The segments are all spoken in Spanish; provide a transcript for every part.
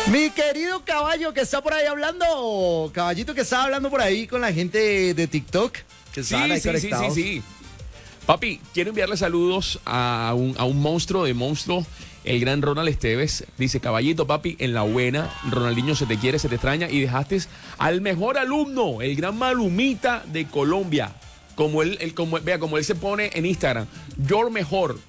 Mi querido caballo que está por ahí hablando, caballito que está hablando por ahí con la gente de TikTok, que están ahí conectados. Sí. Papi, quiero enviarle saludos a un monstruo de monstruo, el gran Ronald Esteves. Dice, caballito, papi, en la buena, Ronaldinho se te quiere, se te extraña y dejaste al mejor alumno, el gran Malumita de Colombia. Como él se pone en Instagram, yo mejor.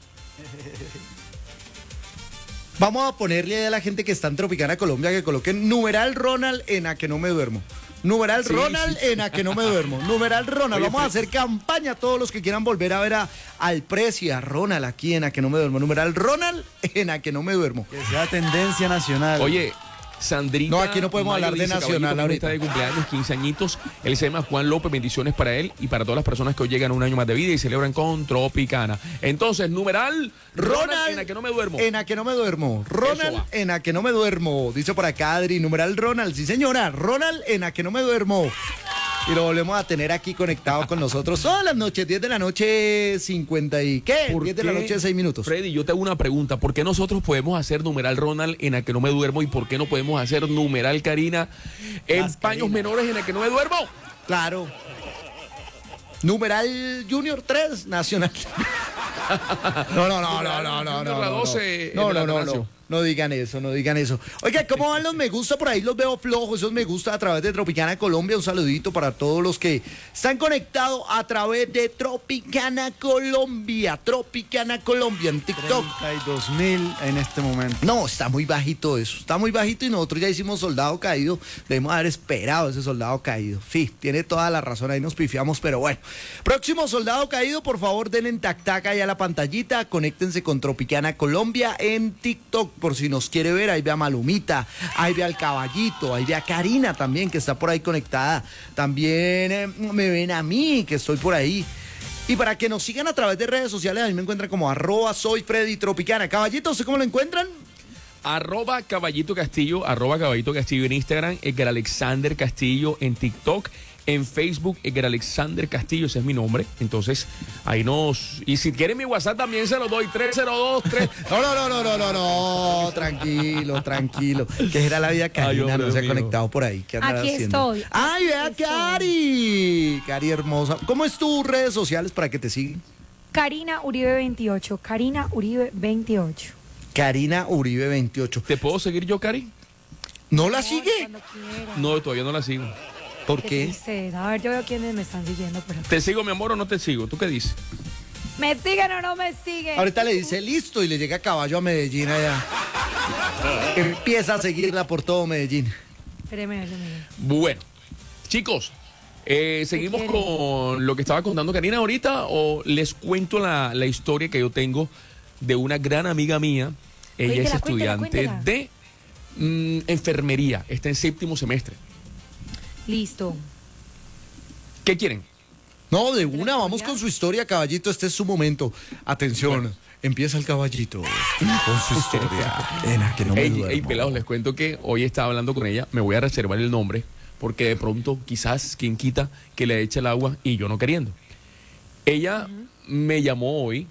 Vamos a ponerle a la gente que está en Tropicana Colombia que coloquen numeral Ronald en a que no me duermo. Numeral Ronald en a que no me duermo. Numeral Ronald. Oye, vamos a hacer campaña a todos los que quieran volver a ver al Prezi, a Ronald aquí en a que no me duermo. Numeral Ronald en a que no me duermo. Que sea tendencia nacional. Oye, Sandrita. No, aquí no podemos hablar de nacional ahorita. Está de cumpleaños, 15 añitos. Él se llama Juan López. Bendiciones para él y para todas las personas que hoy llegan a un año más de vida y celebran con Tropicana. Entonces, numeral Ronald en a que no me duermo. En a que no me duermo. Ronald en a que no me duermo. Dice por acá Adri, numeral Ronald. Sí, señora. Ronald en a que no me duermo. Y lo volvemos a tener aquí conectado con nosotros todas las noches, 10 de la noche, 50 y ¿qué? 10 de la noche, 6 minutos. Freddy, yo te hago una pregunta. ¿Por qué nosotros podemos hacer numeral Ronald en a que no me duermo y por qué no podemos hacer numeral Karina en paños menores en a que no me duermo? Claro. Numeral Junior 3 Nacional. No. No digan eso, no digan eso. Oiga, ¿cómo van los me gusta? Por ahí los veo flojos, esos me gusta a través de Tropicana Colombia. Un saludito para todos los que están conectados a través de Tropicana Colombia. Tropicana Colombia en TikTok. 32.000 en este momento. No, está muy bajito eso, está muy bajito y nosotros ya hicimos Soldado Caído. Debemos haber esperado ese Soldado Caído. Sí, tiene toda la razón, ahí nos pifiamos, pero bueno. Próximo Soldado Caído, por favor, denle en tac-tac ahí a la pantallita. Conéctense con Tropicana Colombia en TikTok. Por si nos quiere ver, ahí ve a Malumita, ahí ve al Caballito, ahí ve a Karina también, que está por ahí conectada. También me ven a mí, que estoy por ahí. Y para que nos sigan a través de redes sociales, a mí me encuentran como @soyfreddytropicana. Caballito, ¿usted cómo lo encuentran? @Caballito Castillo en Instagram, Edgar Alexander Castillo en TikTok. En Facebook, Edgar Alexander Castillo, ese es mi nombre. Entonces, ahí nos... Y si quieren mi WhatsApp también se lo doy, 302-3... No, tranquilo. Que era la vida Karina, no se ha conectado por ahí. ¿Qué andará Aquí haciendo? estoy. ¡Ay, vea, Cari! Cari hermosa. ¿Cómo es tus redes sociales para que te sigan? Karina Uribe 28. Karina Uribe 28. Karina Uribe 28. ¿Te puedo seguir yo, Cari? ¿No la sigue? Cuando quiera. No, todavía no la sigo. ¿Por Qué qué? tristeza. A ver, yo veo quiénes me están siguiendo. Pero... ¿Te sigo, mi amor, o no te sigo? ¿Tú qué dices? ¿Me siguen o no me siguen? Ahorita le dice listo y le llega caballo a Medellín allá. Empieza a seguirla por todo Medellín. Espéreme. Bueno, chicos, ¿seguimos quieren? con lo que estaba contando Karina ahorita o les cuento la historia que yo tengo de una gran amiga mía? Ella es estudiante de enfermería, está en 7º semestre. Listo. ¿Qué quieren? No, de una, vamos con su historia, caballito, este es su momento. Atención, empieza el caballito con su historia. En la que no me duermo. Pelados, les cuento que hoy estaba hablando con ella, me voy a reservar el nombre, porque de pronto quizás quien quita que le eche el agua y yo no queriendo. Ella me llamó hoy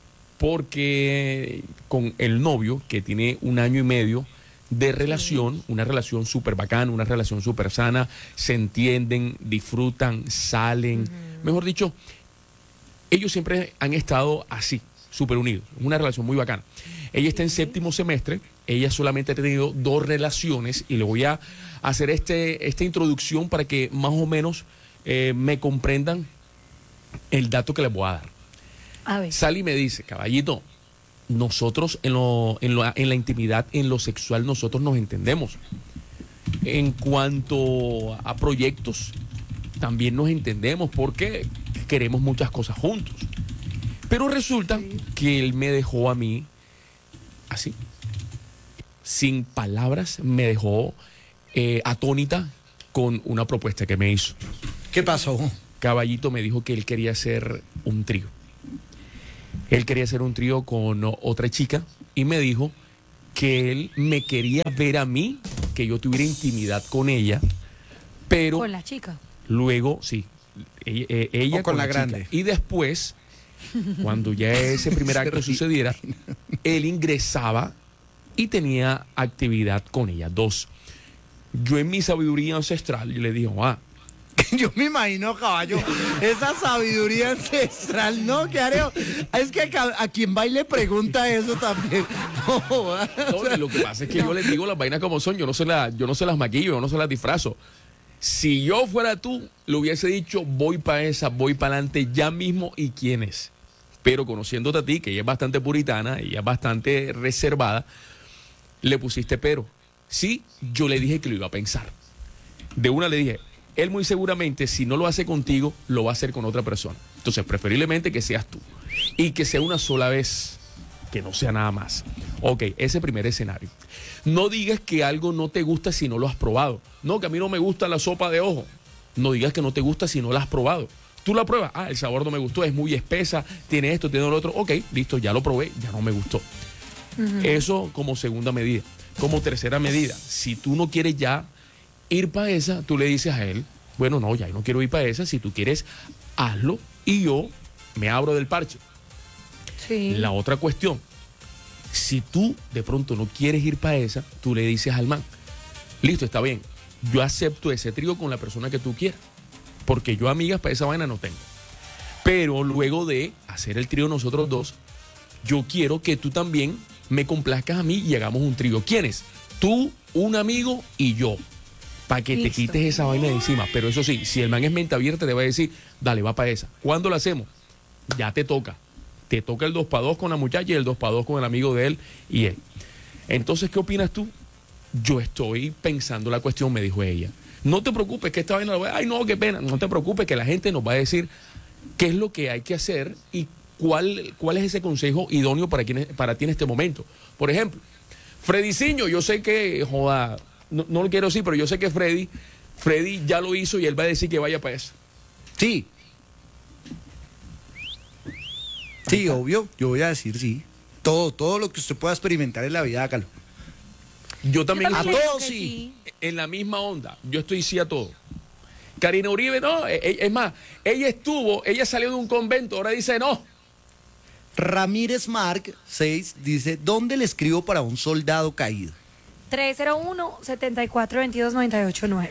porque con el novio, que tiene 1 año y medio de relación, una relación súper bacana, una relación súper sana, se entienden, disfrutan, salen. Mejor dicho, ellos siempre han estado así, súper unidos, una relación muy bacana. Ella está en 7º semestre, ella solamente ha tenido 2 relaciones y le voy a hacer esta introducción para que más o menos me comprendan el dato que les voy a dar. A ver. Sally me dice, caballito, nosotros en la intimidad, en lo sexual, nosotros nos entendemos. En cuanto a proyectos, también nos entendemos porque queremos muchas cosas juntos. Pero resulta que él me dejó a mí así, sin palabras, me dejó atónita con una propuesta que me hizo. ¿Qué pasó? Caballito me dijo que él quería hacer un trío. Él quería hacer un trío con otra chica y me dijo que él me quería ver a mí, que yo tuviera intimidad con ella, pero... Con la chica. Luego, sí, ella con la chica. grande. Y después, cuando ya ese primer acto sucediera, él ingresaba y tenía actividad con ella. 2. Yo en mi sabiduría ancestral, yo le dije, Yo me imagino, caballo, esa sabiduría ancestral, ¿no? ¿Qué haré? Es que a quien va y le pregunta eso también. No, no, lo que pasa es que yo les digo las vainas como son, yo no se las maquillo, yo no se las disfrazo. Si yo fuera tú, le hubiese dicho, voy para esa, voy para adelante ya mismo, ¿y quién es? Pero conociéndote a ti, que ella es bastante puritana, ella es bastante reservada, le pusiste pero. Sí, yo le dije que lo iba a pensar. De una le dije, él muy seguramente, si no lo hace contigo, lo va a hacer con otra persona. Entonces, preferiblemente que seas tú. Y que sea una sola vez, que no sea nada más. Ok, ese primer escenario. No digas que algo no te gusta si no lo has probado. No, que a mí no me gusta la sopa de ojo. No digas que no te gusta si no la has probado. Tú la pruebas, el sabor no me gustó, es muy espesa, tiene esto, tiene lo otro. Ok, listo, ya lo probé, ya no me gustó. Eso como segunda medida. Como tercera medida, si tú no quieres ya ir para esa, tú le dices a él, bueno, no, ya no quiero ir para esa, si tú quieres, hazlo y yo me abro del parche. Sí. La otra cuestión, si tú de pronto no quieres ir para esa, tú le dices al man, listo, está bien, yo acepto ese trío con la persona que tú quieras, porque yo amigas para esa vaina no tengo. Pero luego de hacer el trío nosotros dos, yo quiero que tú también me complazcas a mí y hagamos un trío. ¿Quiénes? Tú, un amigo y yo. Para que te quites esa vaina de encima. Pero eso sí, si el man es mente abierta, te va a decir, dale, va para esa. ¿Cuándo lo hacemos? Ya te toca. Te toca el 2x2 con la muchacha y el 2x2 con el amigo de él y él. Entonces, ¿qué opinas tú? Yo estoy pensando la cuestión, me dijo ella. No te preocupes que esta vaina lo voy a... Ay, no, qué pena. No te preocupes que la gente nos va a decir qué es lo que hay que hacer y cuál es ese consejo idóneo para ti en este momento. Por ejemplo, Freddyciño, yo sé que, joda, no lo quiero decir, pero yo sé que Freddy ya lo hizo y él va a decir que vaya para eso. Sí. Sí, obvio, yo voy a decir sí. Todo lo que usted pueda experimentar en la vida, hágalo. Yo también A estoy todos sí. en la misma onda. Yo estoy sí a todo. Karina Uribe, no, es más, ella salió de un convento, ahora dice no. Ramírez Marc 6 dice, ¿dónde le escribo para un soldado caído? 301-7422-989.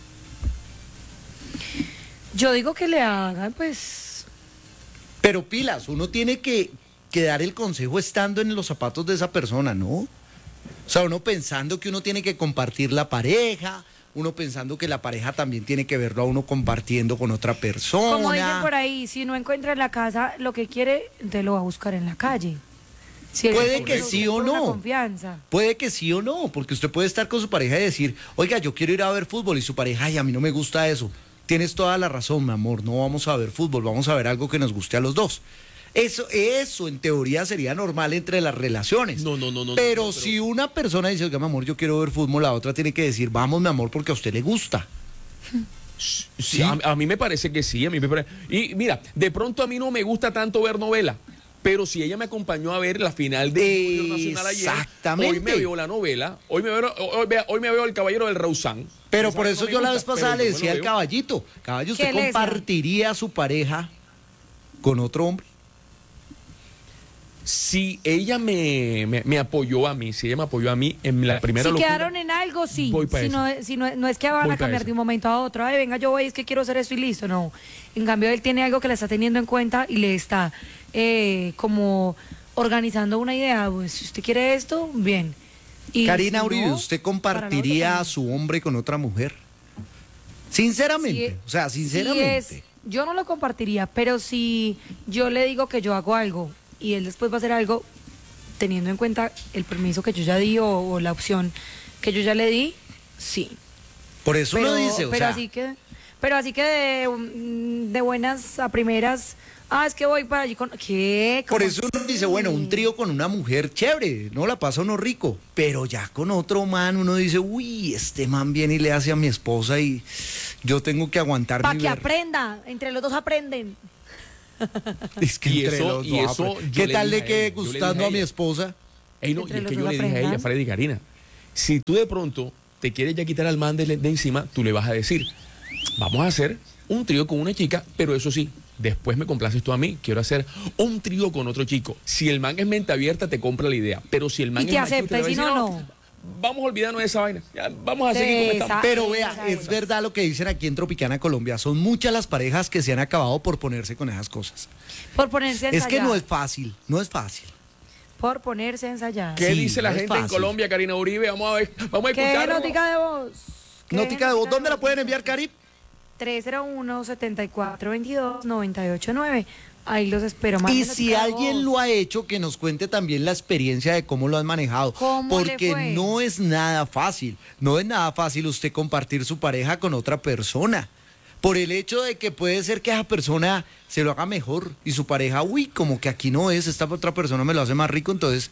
Yo digo que le hagan, pues... Pero pilas, uno tiene que dar el consejo estando en los zapatos de esa persona, ¿no? O sea, uno pensando que uno tiene que compartir la pareja, uno pensando que la pareja también tiene que verlo a uno compartiendo con otra persona. Como dicen por ahí, si no encuentra en la casa lo que quiere, te lo va a buscar en la calle. Si Puede que sí o no. Confianza. Puede que sí o no, porque usted puede estar con su pareja y decir, oiga, yo quiero ir a ver fútbol, y su pareja, ay, a mí no me gusta eso. Tienes toda la razón, mi amor, no vamos a ver fútbol, vamos a ver algo que nos guste a los dos. Eso en teoría sería normal entre las relaciones. No. Pero si una persona dice, oiga, mi amor, yo quiero ver fútbol, la otra tiene que decir, vamos, mi amor, porque a usted le gusta. Sí, a mí me parece que sí, a mí me parece. Y mira, de pronto a mí no me gusta tanto ver novela, pero si ella me acompañó a ver la final de Nacional ayer, exactamente. Hoy me veo la novela, hoy me veo El Caballero del Rausán. Pero por eso yo la vez pasada le decía al caballito, caballo, ¿usted compartiría a su pareja con otro hombre? Si ella me apoyó a mí, en la primera locura. Si quedaron en algo, sí. Voy pa' Si no es que van a cambiar de un momento a otro. Ay, venga, yo voy, es que quiero hacer esto y listo. No. En cambio, él tiene algo que le está teniendo en cuenta y le está como organizando una idea. Pues, si usted quiere esto, bien. Y Karina si Uribe, no, ¿usted compartiría a su hombre con otra mujer? Sinceramente, o sea, sinceramente. Yo no lo compartiría, pero si yo le digo que yo hago algo y él después va a hacer algo, teniendo en cuenta el permiso que yo ya di o la opción que yo ya le di, sí. Por eso lo dice, pero así que de buenas a primeras, es que voy para allí con... ¿Qué? Por eso uno dice, bueno, un trío con una mujer, chévere, no la pasa uno rico, pero ya con otro man uno dice, uy, este man viene y le hace a mi esposa y yo tengo que aguantar para que aprenda, entre los dos aprenden. Es que ¿qué tal le quede gustando a mi esposa? Y es que yo le dije a ella, Freddy, Karina, si tú de pronto te quieres ya quitar al man de encima, tú le vas a decir, vamos a hacer un trío con una chica, pero eso sí, después me complaces tú a mí, quiero hacer un trío con otro chico. Si el man es mente abierta, te compra la idea, pero si el man Y te acepta, y si no, no. Vamos a olvidarnos de esa vaina, ya, vamos a seguir como estamos. Pero vea, es verdad lo que dicen aquí en Tropicana Colombia, son muchas las parejas que se han acabado por ponerse con esas cosas. Por ponerse a ensayar. Es que no es fácil, no es fácil. Por ponerse a ensayar. ¿Qué Sí, dice la no es gente en fácil. Colombia, Karina Uribe? Vamos a ver, vamos a ¿Qué escucharlo. notica de voz? ¿Qué Notica de voz, notica ¿dónde la pueden enviar, Cari? 301-7422-989. Ahí los espero. Y Manden si notica de alguien voz. lo ha hecho, que nos cuente también la experiencia de cómo lo han manejado. ¿Cómo le Porque fue? no es nada fácil. No es nada fácil usted compartir su pareja con otra persona. Por el hecho de que puede ser que esa persona se lo haga mejor y su pareja, uy, como que aquí no es, esta otra persona me lo hace más rico, entonces,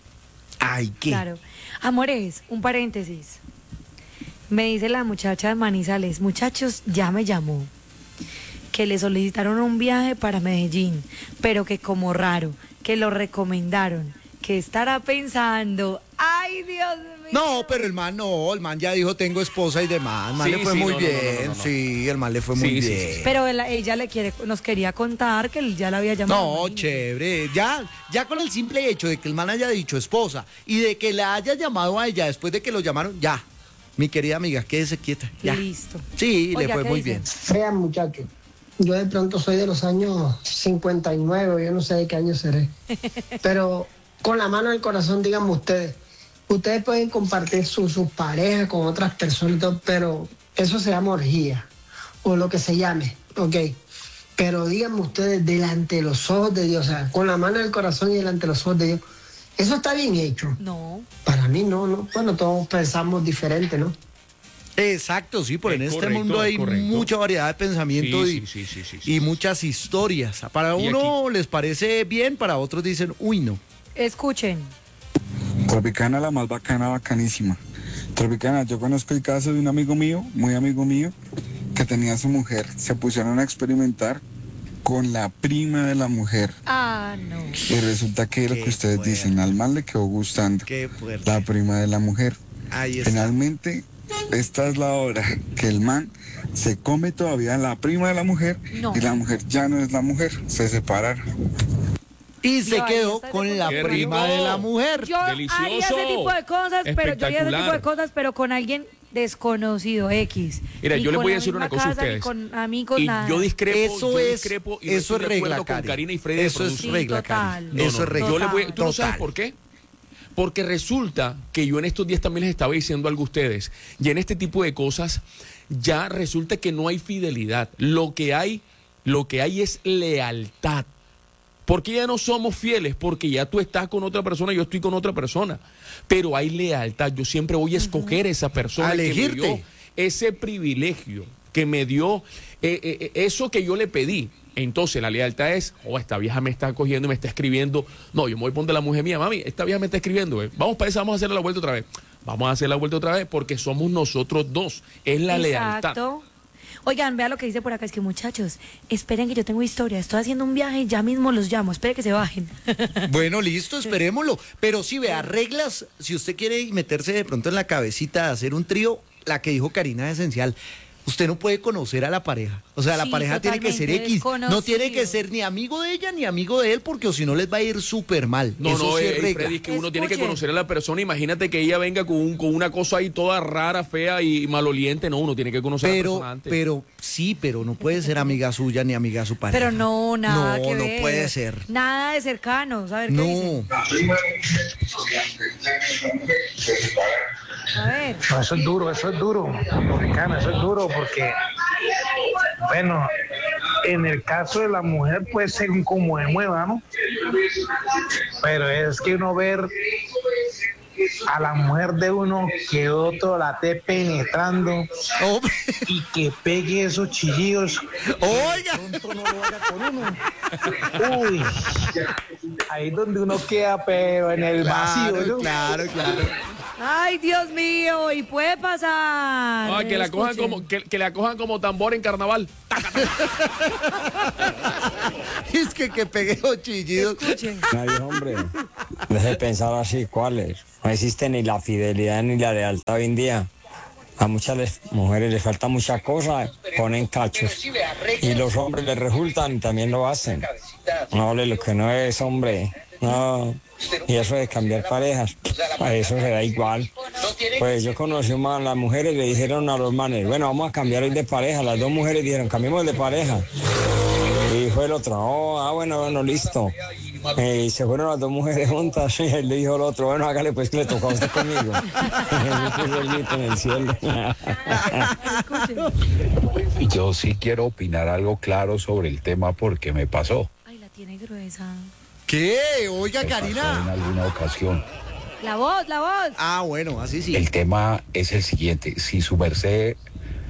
ay, ¿qué? Claro. Amores, un paréntesis. Me dice la muchacha de Manizales, muchachos, ya me llamó, que le solicitaron un viaje para Medellín, pero que como raro, que lo recomendaron, que estará pensando, ay Dios mío. No, pero el man no, el man ya dijo tengo esposa y demás, el man Sí, le fue sí, muy no, bien, no. sí, el man le fue muy Sí, sí, bien. sí. Pero ella nos quería contar que él ya la había llamado. No, imagínate. chévere. Ya con el simple hecho de que el man haya dicho esposa y de que la haya llamado a ella después de que lo llamaron, ya. Mi querida amiga, quédese quieta. Ya. Listo. Sí, Oiga, le fue ¿qué muy dice? bien. Vean, muchachos, yo de pronto soy de los años 59, yo no sé de qué año seré. Pero con la mano en el corazón, díganme ustedes pueden compartir sus parejas con otras personas, y todo, pero eso se llama orgía, o lo que se llame, ¿ok? Pero díganme ustedes, delante de los ojos de Dios, o sea, con la mano en el corazón y delante de los ojos de Dios, ¿eso está bien hecho? No. Para mí no. Bueno, todos pensamos diferente, ¿no? Exacto, sí, porque en Es este correcto, mundo hay es correcto. mucha variedad de pensamiento Sí, sí. y muchas historias. Para Y uno les parece bien, para otros dicen, uy, no. Escuchen. Tropicana, la más bacana, bacanísima. Tropicana, yo conozco el caso de un amigo mío, muy amigo mío, que tenía a su mujer. Se pusieron a experimentar con la prima de la mujer. Ah, no. Y resulta que lo Qué que ustedes fuerte. dicen, al mal le quedó gustando. Qué fuerte. La prima de la mujer. Ahí está. Finalmente, esta es la hora que el man se come todavía la prima de la mujer No. y la mujer ya no es la mujer, se separaron. Y se Yo ahí quedó estoy de con la Qué prima rico. de la mujer. Yo haría Delicioso. ese tipo de cosas, pero yo haría ese tipo de Espectacular. cosas, pero con alguien desconocido, X. Mira, Ni yo les con voy a la decir una misma cosa a casa, ni ustedes. con amigos, Y nada. yo discrepo, Eso es, y no eso estoy es de regla, acuerdo con Cari. Karina y Freddy de Eso es producción. regla, total. Cari. No, Eso no, es regla. yo les voy, ¿tú no sabes Total. por qué? Porque resulta que yo en estos días también les estaba diciendo algo a ustedes, y en este tipo de cosas ya resulta que no hay fidelidad. Lo que hay es lealtad. ¿Por qué ya no somos fieles? Porque ya tú estás con otra persona, yo estoy con otra persona. Pero hay lealtad. Yo siempre voy a escoger esa persona A que me elegirte. dio ese privilegio, que me dio eso que yo le pedí. Entonces la lealtad es, esta vieja me está cogiendo y me está escribiendo. No, yo me voy a poner la mujer mía, mami, esta vieja me está escribiendo. Vamos para esa, vamos a hacerle la vuelta otra vez. Vamos a hacer la vuelta otra vez porque somos nosotros dos. Es la lealtad. Exacto. Oigan, vea lo que dice por acá, es que muchachos, esperen que yo tengo historia, estoy haciendo un viaje y ya mismo los llamo, esperen que se bajen. Bueno, listo, esperémoslo. Pero sí, vea, reglas, si usted quiere meterse de pronto en la cabecita de hacer un trío, la que dijo Karina es esencial. Usted no puede conocer a la pareja. O sea, la Sí, pareja tiene que ser totalmente X. No tiene que desconocido. ser ni amigo de ella ni amigo de él, porque o si no les va a ir súper mal. No, Eso no, sí es regla. Freddy, es que uno tiene que Escuchen. conocer a la persona. Imagínate que ella venga con una cosa ahí toda rara, fea y maloliente. No, uno tiene que conocer a la persona antes. Pero no puede ser amiga suya ni amiga de su pareja. Pero no, nada No, que no ver. puede ser. Nada de cercanos, a ver qué dice. No. A ver. No, eso es duro, Tropicana, eso es duro porque, bueno, en el caso de la mujer puede ser como de mueva, ¿no? Pero es que uno ver a la mujer de uno que otro la esté penetrando Oh, y que pegue esos chillidos. Oiga. Pronto no lo haga con uno. Uy, ahí donde uno queda, pero en el vacío, Claro, ¿no? claro. Ay, Dios mío, y puede pasar. Ah, que la cojan Escuchen. como, que la cojan como tambor en carnaval. Es que pegué los chillidos. Escuchen. Ay, hombre, deje de pensar así, ¿cuáles? No existe ni la fidelidad ni la lealtad hoy en día. A muchas mujeres les falta muchas cosas, ponen cachos. Y los hombres les resultan, también lo hacen. No, lo que no es hombre, no. Y eso de cambiar parejas, a eso se da igual. Pues yo conocí a las mujeres, le dijeron a los manes, bueno, vamos a cambiar hoy de pareja. Las dos mujeres dijeron, cambiemos de pareja. Y dijo el otro, bueno, listo. Y se fueron las dos mujeres juntas y él le dijo al otro, bueno, hágale pues que le tocó a usted conmigo. En el cielo. Yo sí quiero opinar algo claro sobre el tema porque me pasó. Ay, la tiene gruesa. ¿Qué? Oiga, Me pasó Karina. en alguna ocasión. La voz. Ah, bueno, así sí. El tema es el siguiente, si su merced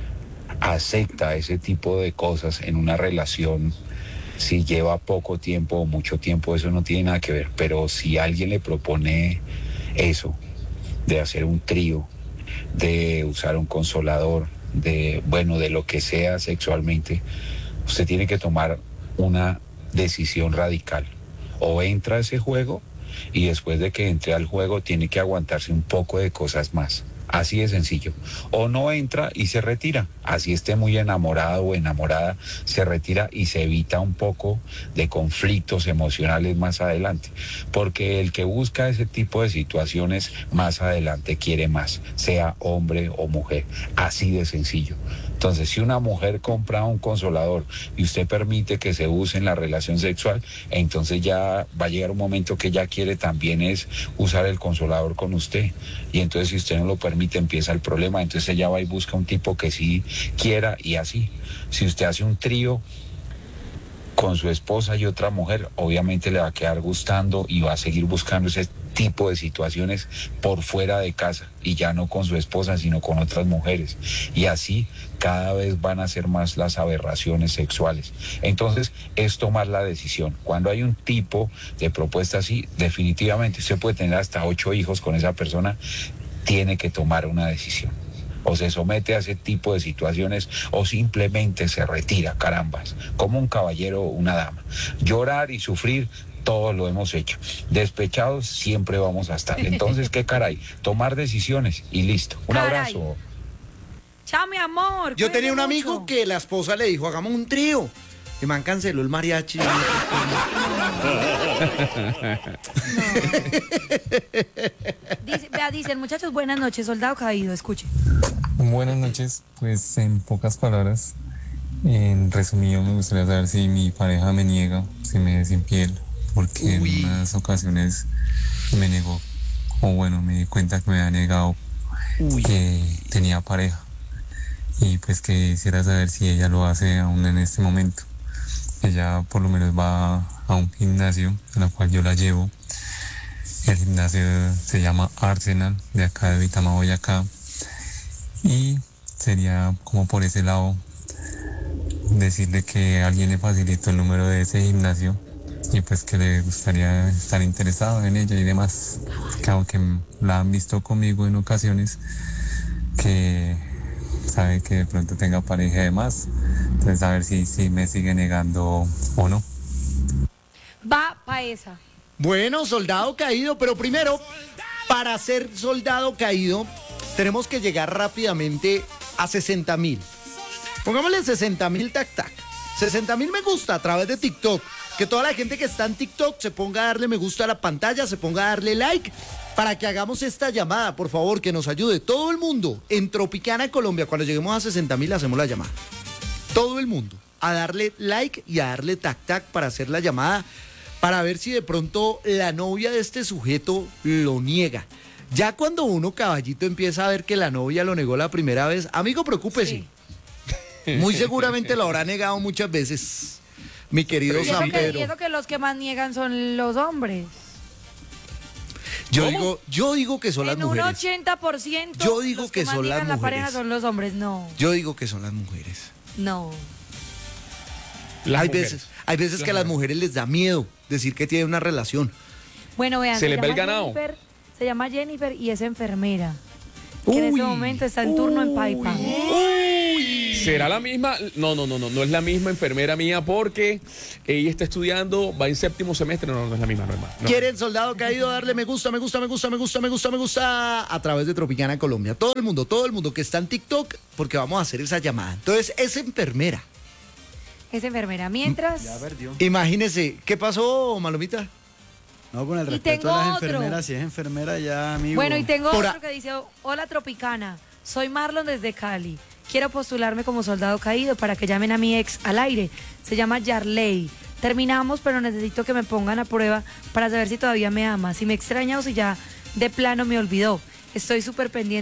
acepta ese tipo de cosas en una relación, si lleva poco tiempo o mucho tiempo, eso no tiene nada que ver, pero si alguien le propone eso, de hacer un trío, de usar un consolador, de lo que sea sexualmente, usted tiene que tomar una decisión radical. O entra a ese juego y después de que entre al juego tiene que aguantarse un poco de cosas más. Así de sencillo. O no entra y se retira. Así esté muy enamorado o enamorada, se retira y se evita un poco de conflictos emocionales más adelante. Porque el que busca ese tipo de situaciones más adelante quiere más, sea hombre o mujer. Así de sencillo. Entonces, si una mujer compra un consolador y usted permite que se use en la relación sexual, entonces ya va a llegar un momento que ella quiere también es usar el consolador con usted. Y entonces, si usted no lo permite, empieza el problema. Entonces ella va y busca un tipo que sí quiera y así. Si usted hace un trío con su esposa y otra mujer, obviamente le va a quedar gustando y va a seguir buscando ese tipo de situaciones por fuera de casa y ya no con su esposa sino con otras mujeres, y así cada vez van a ser más las aberraciones sexuales. Entonces es tomar la decisión. Cuando hay un tipo de propuesta así, definitivamente usted puede tener hasta 8 hijos con esa persona, tiene que tomar una decisión. O se somete a ese tipo de situaciones o simplemente se retira, carambas, como un caballero o una dama. Llorar y sufrir, todos lo hemos hecho. Despechados siempre vamos a estar. Entonces, ¿qué caray? Tomar decisiones y listo. Un abrazo. Chao, mi amor. Yo tenía un amigo que la esposa le dijo, hagamos un trío. Y man canceló el mariachi. Dicen, muchachos, buenas noches, soldado caído, escuche. Buenas noches, pues en pocas palabras, en resumido me gustaría saber si mi pareja me niega, si me deja sin piel, porque en unas ocasiones me negó, o bueno, me di cuenta que me había negado que tenía pareja, y pues que quisiera saber si ella lo hace aún en este momento. Ella por lo menos va a un gimnasio en el cual yo la llevo. El gimnasio se llama Arsenal, de acá de Vitama, Boyacá. Y sería como por ese lado decirle que alguien le facilitó el número de ese gimnasio y pues que le gustaría estar interesado en ella y demás. Que aunque la han visto conmigo en ocasiones, que sabe que de pronto tenga pareja y demás. Entonces a ver si me sigue negando o no. Va pa' esa. Bueno, soldado caído, pero primero, para ser soldado caído, tenemos que llegar rápidamente a 60,000. Pongámosle 60,000 tac. 60,000 me gusta a través de TikTok. Que toda la gente que está en TikTok se ponga a darle me gusta a la pantalla, se ponga a darle like para que hagamos esta llamada, por favor, que nos ayude todo el mundo en Tropicana, Colombia. Cuando lleguemos a 60,000 hacemos la llamada. Todo el mundo a darle like y a darle tac para hacer la llamada, para ver si de pronto la novia de este sujeto lo niega. Ya cuando uno, caballito, empieza a ver que la novia lo negó la primera vez, amigo, preocúpese. Sí. Muy seguramente lo habrá negado muchas veces, mi querido San Pedro. Y eso que los que más niegan son los hombres. Yo digo que son las mujeres. En un 80%. Yo digo que son las mujeres. La pareja son los hombres, no. Yo digo que son las mujeres. No. Hay veces que a las mujeres les da miedo decir que tienen una relación. Bueno, vean, se les ve el ganado. Se llama Jennifer y es enfermera. Que en este momento está en turno en Paipa. ¿Será la misma? No es la misma enfermera mía porque ella está estudiando, va en 7º semestre. No es la misma, no es más. No. ¿Quiere el soldado caído darle me gusta a través de Tropicana Colombia? Todo el mundo que está en TikTok, porque vamos a hacer esa llamada. Entonces, es enfermera. Mientras... Ya perdió. Imagínese, ¿qué pasó, Malomita? No, con el Y respeto tengo a las otro. enfermeras, si es enfermera ya, amigo. Bueno, y tengo Por otro que dice, hola Tropicana, soy Marlon desde Cali. Quiero postularme como soldado caído para que llamen a mi ex al aire. Se llama Yarley. Terminamos, pero necesito que me pongan a prueba para saber si todavía me ama, si me extraña o si ya de plano me olvidó. Estoy súper pendiente.